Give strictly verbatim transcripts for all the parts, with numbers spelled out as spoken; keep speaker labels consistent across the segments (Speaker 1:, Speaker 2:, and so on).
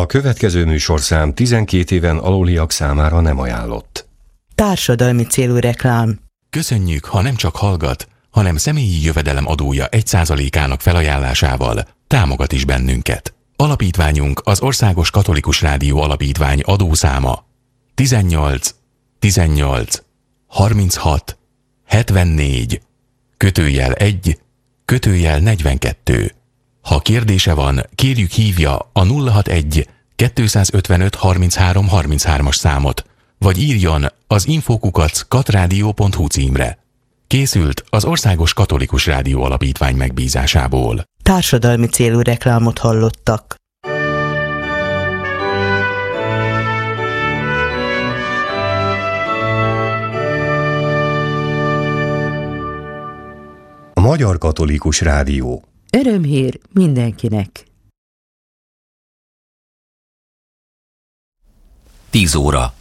Speaker 1: A következő műsorszám tizenkét éven aluliak számára nem ajánlott.
Speaker 2: Társadalmi célú reklám.
Speaker 3: Köszönjük, ha nem csak hallgat, hanem személyi jövedelem adója egy százalékának felajánlásával támogat is bennünket. Alapítványunk az Országos Katolikus Rádió Alapítvány adószáma tizennyolc tizennyolc harminchat hetvennégy kötőjel egy kötőjel negyvenkettő. Ha kérdése van, kérjük hívja a nulla hatvanegy kettőszázötvenöt harminchárom harminchárom-as számot, vagy írjon az info kukac katradio pont hu címre. Készült az Országos Katolikus Rádió Alapítvány megbízásából.
Speaker 2: Társadalmi célú reklámot hallottak.
Speaker 1: A Magyar Katolikus Rádió.
Speaker 4: Örömhír mindenkinek.
Speaker 5: Tíz óra.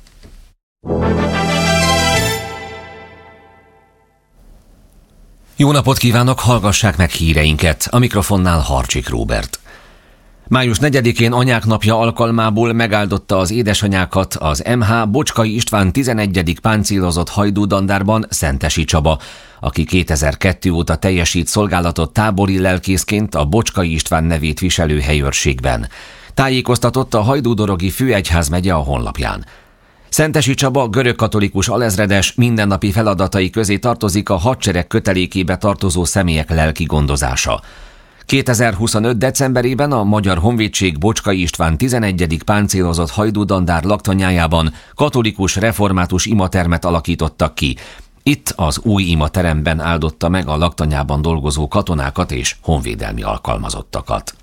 Speaker 5: Jó napot kívánok, hallgassák meg híreinket. A mikrofonnál Harcsik Róbert. május negyedikén Anyák Napja alkalmából megáldotta az édesanyákat az em há Bocskai István tizenegyedik páncélozott hajdúdandárban Szentesi Csaba, aki kétezer-kettő óta teljesít szolgálatot tábori lelkészként a Bocskai István nevét viselő helyőrségben. Tájékoztatott a Hajdúdorogi Főegyházmegye a honlapján. Szentesi Csaba görögkatolikus alezredes mindennapi feladatai közé tartozik a hadsereg kötelékébe tartozó személyek lelki gondozása. kétezer-huszonöt. decemberében a Magyar Honvédség Bocskai István tizenegyedik páncélozott hajdúdandár laktanyájában katolikus református imatermet alakítottak ki. Itt az új imateremben áldotta meg a laktanyában dolgozó katonákat és honvédelmi alkalmazottakat.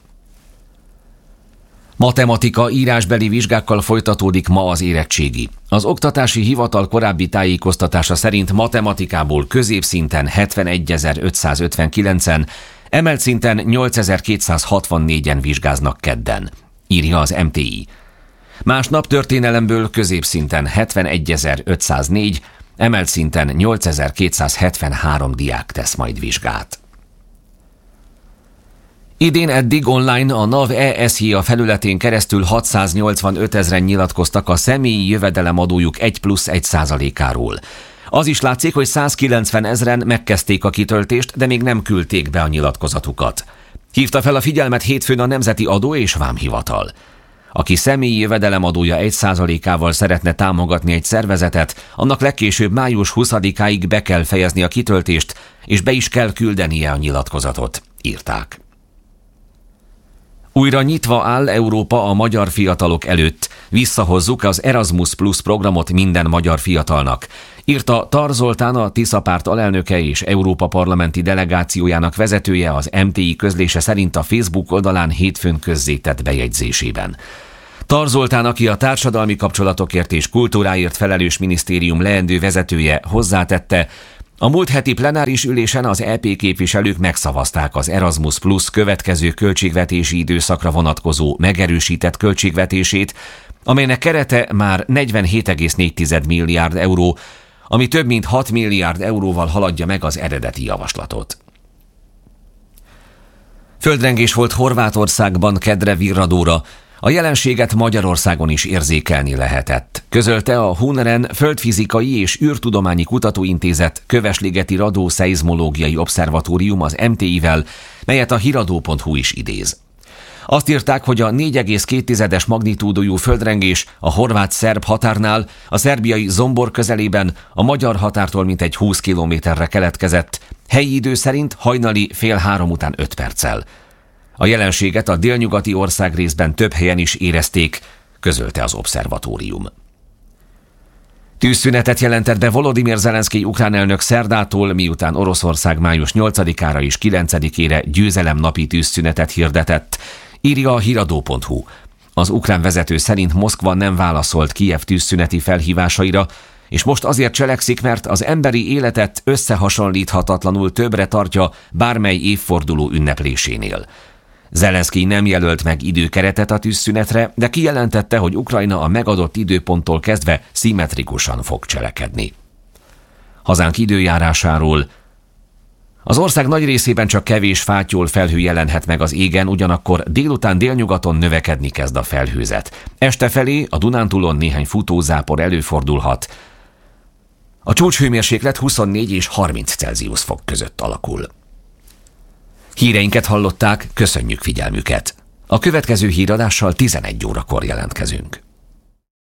Speaker 5: Matematika írásbeli vizsgákkal folytatódik ma az érettségi. Az Oktatási Hivatal korábbi tájékoztatása szerint matematikából középszinten hetvenegyezer-ötszázötvenkilencen, emelt szinten nyolcezer-kétszázhatvannégyen vizsgáznak kedden, írja az em té i. Másnap történelemből középszinten hetvenegyezer-ötszáznégy, emelt szinten nyolcezer-kétszázhetvenhárom diák tesz majd vizsgát. Idén eddig online a NAV e es jé á felületén keresztül hatszáznyolcvanöt ezren nyilatkoztak a személyi jövedelemadójuk egy plusz egy százalékáról. Az is látszik, hogy százkilencven ezren megkezdték a kitöltést, de még nem küldték be a nyilatkozatukat. Hívta fel a figyelmet hétfőn a Nemzeti Adó és Vámhivatal. Aki személyi jövedelemadója egy százalékával szeretne támogatni egy szervezetet, annak legkésőbb május huszadikáig be kell fejezni a kitöltést, és be is kell küldenie a nyilatkozatot, írták. Újra nyitva áll Európa a magyar fiatalok előtt. Visszahozzuk az Erasmus Plus programot minden magyar fiatalnak, írta Tar Zoltán, a Tisza párt alelnöke és Európa parlamenti delegációjának vezetője az em té i közlése szerint a Facebook oldalán hétfőn közzétett bejegyzésében. Tar Zoltán, aki a társadalmi kapcsolatokért és kultúráért felelős minisztérium leendő vezetője, hozzátette, a múlt heti plenáris ülésen az é pé képviselők megszavazták az Erasmus Plus következő költségvetési időszakra vonatkozó megerősített költségvetését, amelynek kerete már negyvenhét egész négy milliárd euró, ami több mint hat milliárd euróval haladja meg az eredeti javaslatot. Földrengés volt Horvátországban kedre virradóra, a jelenséget Magyarországon is érzékelni lehetett, közölte a Huneren Földfizikai és űrtudományi kutatóintézet Kövesligeti Radó-szeizmológiai obszervatórium az em té i-vel, melyet a híradó pont hu is idéz. Azt írták, hogy a négy egész két magnitúdójú földrengés a horvát-szerb határnál, a szerbiai Zombor közelében, a magyar határtól mintegy húsz kilométerre keletkezett, helyi idő szerint hajnali fél három után öt perccel. A jelenséget a délnyugati országrészben több helyen is érezték, közölte az obszervatórium. Tűzszünetet jelentett be Volodymyr Zelenszkij ukrán elnök szerdától, miután Oroszország május nyolcadikára és kilencedikére győzelemnapi tűzszünetet hirdetett, írja a híradó pont hu. Az ukrán vezető szerint Moszkva nem válaszolt Kijev tűzszüneti felhívásaira, és most azért cselekszik, mert az emberi életet összehasonlíthatatlanul többre tartja bármely évforduló ünneplésénél. Zelenszkij nem jelölt meg időkeretet a tűzszünetre, de kijelentette, hogy Ukrajna a megadott időponttól kezdve szimmetrikusan fog cselekedni. Hazánk időjárásáról. Az ország nagy részében csak kevés fátyol felhő jelenhet meg az égen, ugyanakkor délután délnyugaton növekedni kezd a felhőzet. Este felé a Dunántúlon néhány futózápor előfordulhat. A csúcshőmérséklet huszonnégy és harminc Celsius fok között alakul. Híreinket hallották, köszönjük figyelmüket! A következő híradással tizenegy órakor jelentkezünk.